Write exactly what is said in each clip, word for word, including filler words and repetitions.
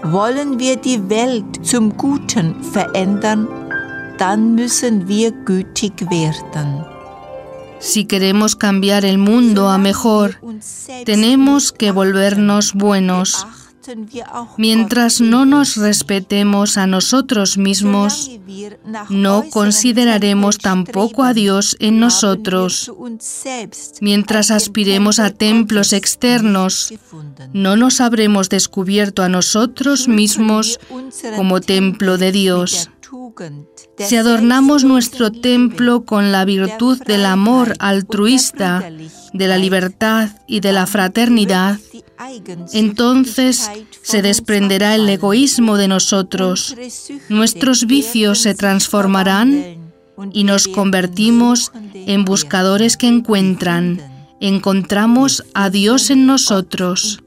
Wollen wir die Welt zum Guten verändern, dann müssen wir gütig werden. Si queremos cambiar el mundo a mejor, tenemos que volvernos buenos. Mientras no nos respetemos a nosotros mismos, no consideraremos tampoco a Dios en nosotros. Mientras aspiremos a templos externos, no nos habremos descubierto a nosotros mismos como templo de Dios. Si adornamos nuestro templo con la virtud del amor altruista, de la libertad y de la fraternidad, entonces se desprenderá el egoísmo de nosotros, nuestros vicios se transformarán y nos convertimos en buscadores que encuentran. Encontramos a Dios en nosotros.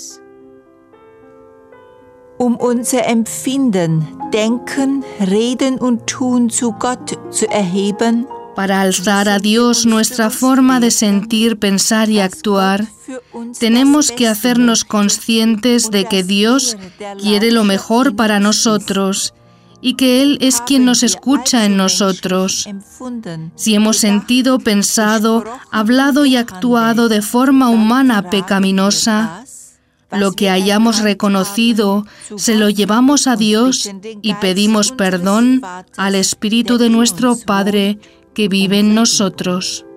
Um unser Empfinden, Denken, Reden und Tun zu Gott zu erheben, para alzar a Dios nuestra forma de sentir, pensar y actuar, tenemos que hacernos conscientes de que Dios quiere lo mejor para nosotros y que Él es quien nos escucha en nosotros. Si hemos sentido, pensado, hablado y actuado de forma humana pecaminosa, lo que hayamos reconocido, se lo llevamos a Dios y pedimos perdón al Espíritu de nuestro Padre que vive en nosotros.